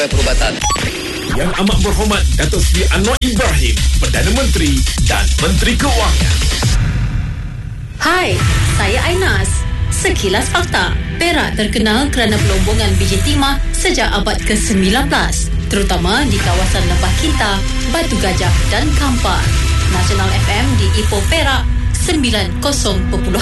Jabatan Perubatan. Yang Amat Berhormat Datuk Seri Anwar Ibrahim, Perdana Menteri dan Menteri Kewangan. Hai, saya Ainas. Sekilas fakta. Perak terkenal kerana pelombongan biji timah sejak abad ke-19, terutama di kawasan Lembah Kinta, Batu Gajah dan Kampar. Nasional FM di Ipoh Perak 90.4.